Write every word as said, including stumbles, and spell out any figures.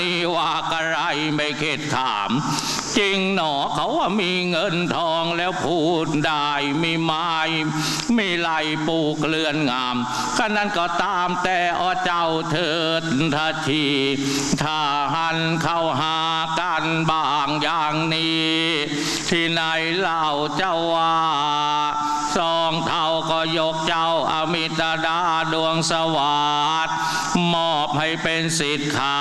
ว่ากระไรไม่เข็ดถามจริงหนอเขาว่ามีเงินทองแล้วพูดได้มีไม้มีไหลปลูกเรือนงามก็นั้นก็ตามแต่อเจ้าเถิดทัทีถ้าหันเข้าหากันบางอย่างนี้ที่ไหนเล่าเจ้าว่าสองเท่าก็ยกเจ้าอมิตรดาดวงสวัสดิ์มอบให้เป็นสิทธิ์